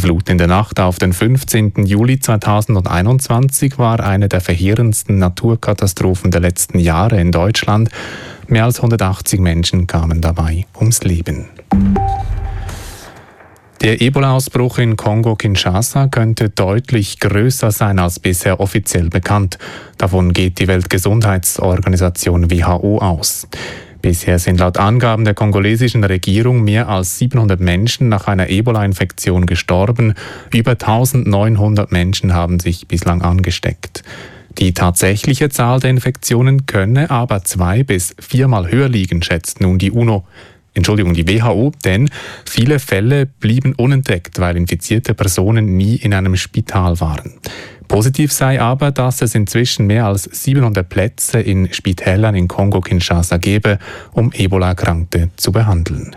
Die Flut in der Nacht auf den 15. Juli 2021 war eine der verheerendsten Naturkatastrophen der letzten Jahre in Deutschland. Mehr als 180 Menschen kamen dabei ums Leben. Der Ebola-Ausbruch in Kongo-Kinshasa könnte deutlich größer sein als bisher offiziell bekannt. Davon geht die Weltgesundheitsorganisation WHO aus. Bisher sind laut Angaben der kongolesischen Regierung mehr als 700 Menschen nach einer Ebola-Infektion gestorben. Über 1900 Menschen haben sich bislang angesteckt. Die tatsächliche Zahl der Infektionen könne aber 2- bis 4-mal höher liegen, schätzt nun die WHO, denn viele Fälle blieben unentdeckt, weil infizierte Personen nie in einem Spital waren. Positiv sei aber, dass es inzwischen mehr als 700 Plätze in Spitälern in Kongo-Kinshasa gebe, um Ebola-Erkrankte zu behandeln.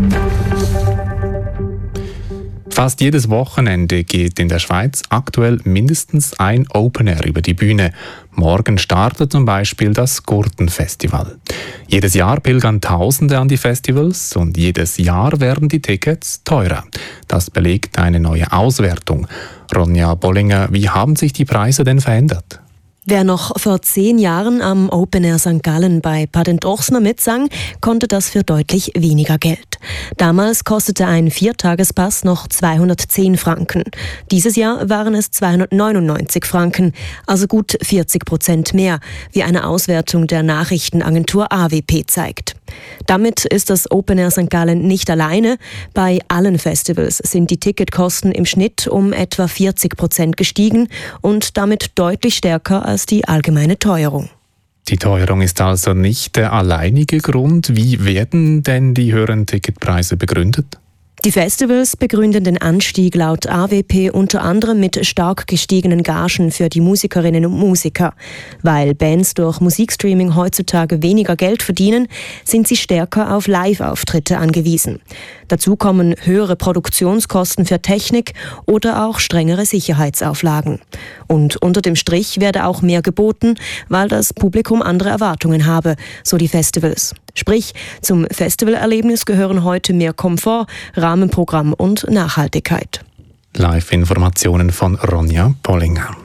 Fast jedes Wochenende geht in der Schweiz aktuell mindestens ein Open Air über die Bühne. Morgen startet zum Beispiel das Gurtenfestival. Jedes Jahr pilgern Tausende an die Festivals und jedes Jahr werden die Tickets teurer. Das belegt eine neue Auswertung. Ronja Bollinger, wie haben sich die Preise denn verändert? Wer noch vor 10 Jahren am Open Air St. Gallen bei Patent-Ochsner mitsang, konnte das für deutlich weniger Geld. Damals kostete ein 4-Tagespass noch 210 Franken. Dieses Jahr waren es 299 Franken, also gut 40% mehr, wie eine Auswertung der Nachrichtenagentur AWP zeigt. Damit ist das Open Air St. Gallen nicht alleine. Bei allen Festivals sind die Ticketkosten im Schnitt um etwa 40% gestiegen und damit deutlich stärker als die allgemeine Teuerung. Die Teuerung ist also nicht der alleinige Grund. Wie werden denn die höheren Ticketpreise begründet? Die Festivals begründen den Anstieg laut AWP unter anderem mit stark gestiegenen Gagen für die Musikerinnen und Musiker. Weil Bands durch Musikstreaming heutzutage weniger Geld verdienen, sind sie stärker auf Live-Auftritte angewiesen. Dazu kommen höhere Produktionskosten für Technik oder auch strengere Sicherheitsauflagen. Und unter dem Strich werde auch mehr geboten, weil das Publikum andere Erwartungen habe, so die Festivals. Sprich, zum Festivalerlebnis gehören heute mehr Komfort, Rahmenprogramm und Nachhaltigkeit. Live-Informationen von Ronja Bollinger.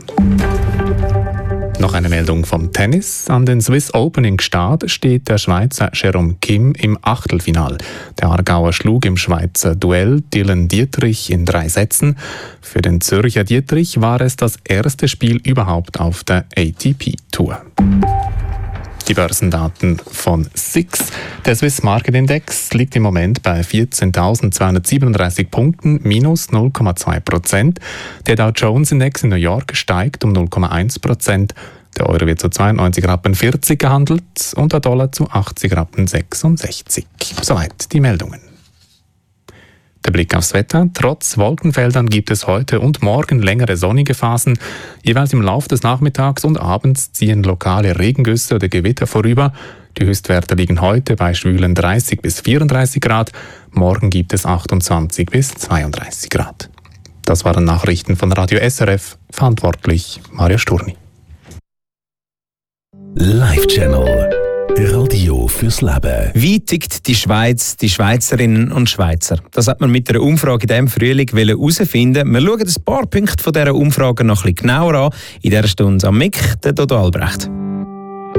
Noch eine Meldung vom Tennis. An den Swiss Open in Gstaad steht der Schweizer Jerome Kim im Achtelfinal. Der Aargauer schlug im Schweizer Duell Dylan Dietrich in 3 Sätzen. Für den Zürcher Dietrich war es das erste Spiel überhaupt auf der ATP-Tour. Die Börsendaten von SIX. Der Swiss Market Index liegt im Moment bei 14.237 Punkten, minus 0,2%. Der Dow Jones Index in New York steigt um 0,1%. Der Euro wird zu 92,40 Rappen gehandelt und der Dollar zu 80,66 Rappen. Soweit die Meldungen. Der Blick aufs Wetter. Trotz Wolkenfeldern gibt es heute und morgen längere sonnige Phasen. Jeweils im Laufe des Nachmittags und Abends ziehen lokale Regengüsse oder Gewitter vorüber. Die Höchstwerte liegen heute bei schwülen 30 bis 34 Grad. Morgen gibt es 28 bis 32 Grad. Das waren Nachrichten von Radio SRF. Verantwortlich Mario Sturni. Live-Channel. Radio fürs Leben. Wie tickt die Schweiz, die Schweizerinnen und Schweizer? Das hat man mit einer Umfrage in diesem Frühling herausfinden. Wir schauen ein paar Punkte von dieser Umfrage noch ein bisschen genauer an. In dieser Stunde am Mic, der Dodo Albrecht.